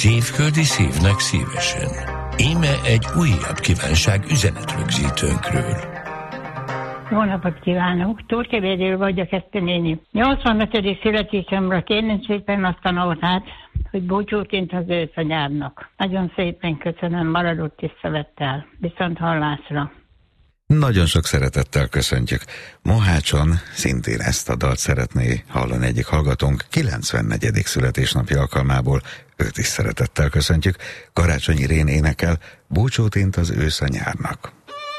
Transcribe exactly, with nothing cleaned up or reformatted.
Szívföldi szívnek szívesen. Íme egy újabb kívánság üzenetrögzítőnkről. Jó napot kívánok! Tóth Evédől vagyok, Eszter néni. nyolcvanötödik születésemre kérném szépen azt a nótát, hogy búcsúként az ősz a nyárnak. Nagyon szépen köszönöm, maradott tisztelettel. Viszont hallásra! Nagyon sok szeretettel köszöntjük. Mohácson szintén ezt a dalt szeretné hallani egyik hallgatónk kilencvennegyedik születésnapi alkalmából. Őt is szeretettel köszöntjük. Karácsonyi Rén énekel, búcsútint az ősz a nyárnak.